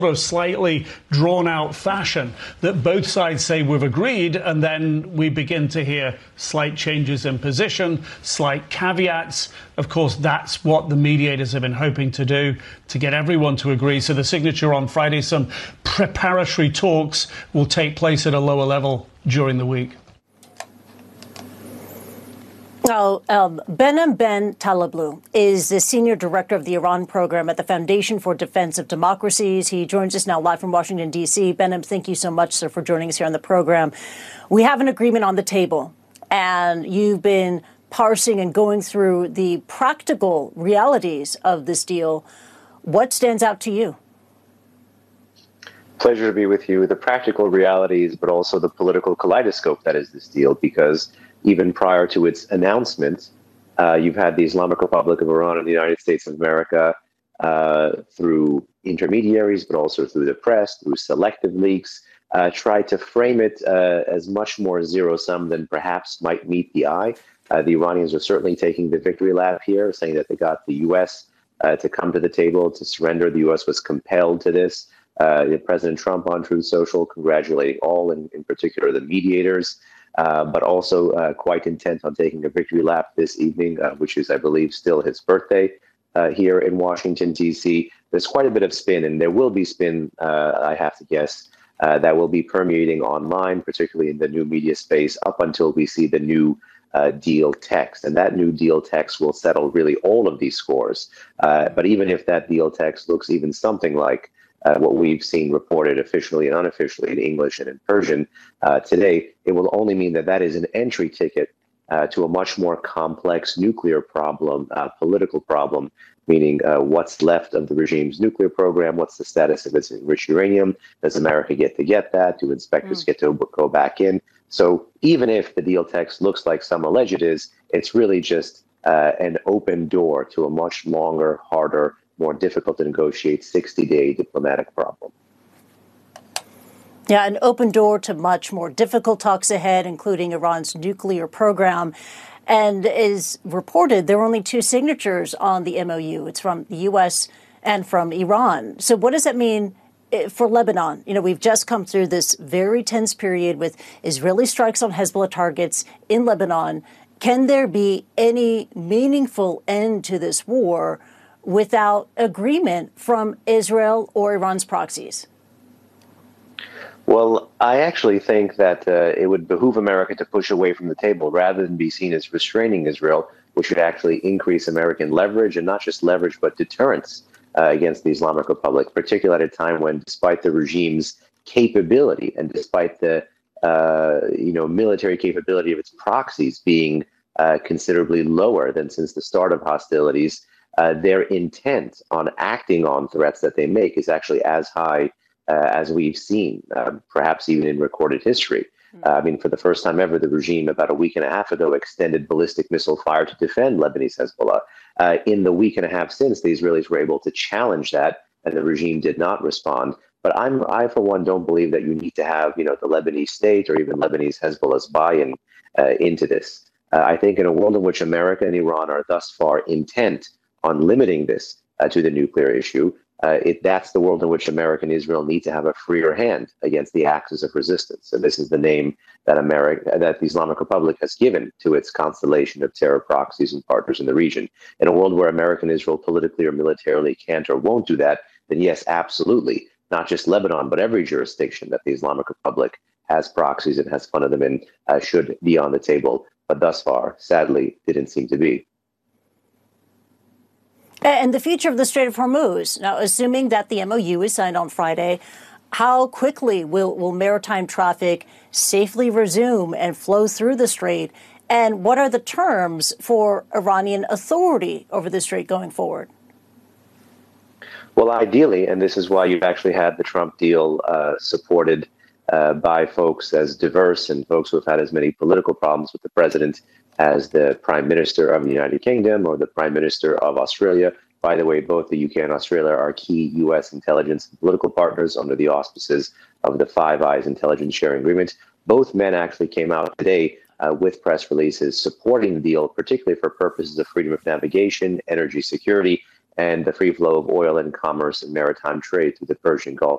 of slightly drawn out fashion that both sides say we've agreed, and then we begin to hear slight changes in position, slight caveats. Of course, that's what the mediators have been hoping to do, to get everyone to agree. So the signature on Friday, some preparatory talks will take place at a lower level during the week. Now, Behnam Ben Taleblu is the senior director of the Iran program at the Foundation for Defense of Democracies. He joins us now live from Washington, D.C. Behnam, thank you so much, sir, for joining us here on the program. We have an agreement on the table, and you've been parsing and going through the practical realities of this deal. What stands out to you? Pleasure to be with you. The practical realities, but also the political kaleidoscope that is this deal, because even prior to its announcement, you've had the Islamic Republic of Iran and the United States of America through intermediaries, but also through the press, through selective leaks, try to frame it as much more zero-sum than perhaps might meet the eye. The Iranians are certainly taking the victory lap here, saying that they got the U.S. To come to the table, to surrender. The U.S. was compelled to this. President Trump on Truth Social congratulating all, in particular the mediators, but also quite intent on taking a victory lap this evening, which is, I believe, still his birthday here in Washington, D.C. There's quite a bit of spin, and there will be spin, I have to guess, that will be permeating online, particularly in the new media space, up until we see the new deal text. And that new deal text will settle really all of these scores. But even if that deal text looks even something like what we've seen reported officially and unofficially in English and in Persian today, it will only mean that that is an entry ticket to a much more complex nuclear problem, political problem, meaning what's left of the regime's nuclear program, what's the status of its enriched uranium, does America get that, do inspectors get to go back in? So even if the deal text looks like some allege it is, it's really just an open door to a much longer, harder, more difficult to negotiate 60-day diplomatic problem. Yeah, an open door to much more difficult talks ahead, including Iran's nuclear program. And as reported, there are only two signatures on the MOU. It's from the U.S. and from Iran. So what does that mean for Lebanon? You know, we've just come through this very tense period with Israeli strikes on Hezbollah targets in Lebanon. Can there be any meaningful end to this war without agreement from Israel or Iran's proxies? Well, I actually think that it would behoove America to push away from the table rather than be seen as restraining Israel, which would actually increase American leverage, and not just leverage, but deterrence against the Islamic Republic, particularly at a time when, despite the regime's capability and despite the military capability of its proxies being considerably lower than since the start of hostilities, their intent on acting on threats that they make is actually as high as we've seen, perhaps even in recorded history. I mean, for the first time ever, the regime about a week and a half ago extended ballistic missile fire to defend Lebanese Hezbollah. In the week and a half since, the Israelis were able to challenge that, and the regime did not respond. But I, for one, don't believe that you need to have, the Lebanese state or even Lebanese Hezbollah's buy-in into this. I think in a world in which America and Iran are thus far intent on limiting this to the nuclear issue, that's the world in which America and Israel need to have a freer hand against the axis of resistance. And this is the name that the Islamic Republic has given to its constellation of terror proxies and partners in the region. In a world where America and Israel politically or militarily can't or won't do that, then yes, absolutely, not just Lebanon, but every jurisdiction that the Islamic Republic has proxies and has funded them in should be on the table. But thus far, sadly, didn't seem to be. And the future of the Strait of Hormuz. Now, assuming that the MOU is signed on Friday, how quickly will maritime traffic safely resume and flow through the strait? And what are the terms for Iranian authority over the strait going forward? Well, ideally, and this is why you've actually had the Trump deal supported by folks as diverse and folks who have had as many political problems with the president as the Prime Minister of the United Kingdom or the Prime Minister of Australia. By the way, both the UK and Australia are key U.S. intelligence and political partners under the auspices of the Five Eyes intelligence sharing agreement. Both men actually came out today with press releases supporting the deal, particularly for purposes of freedom of navigation, energy security, and the free flow of oil and commerce and maritime trade through the Persian Gulf